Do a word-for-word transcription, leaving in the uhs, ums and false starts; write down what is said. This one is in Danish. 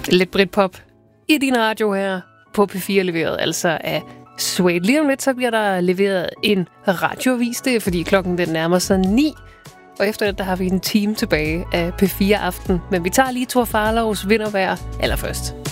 Lidt Britpop i din radio her på P fire, leveret altså af Suede. Lige om lidt, så bliver der leveret en radioavis. Det er, fordi klokken den nærmer sig ni. Og efter det, der har vi en time tilbage af P fire Aften. Men vi tager lige Thor Farlovs Vintervejr allerførst.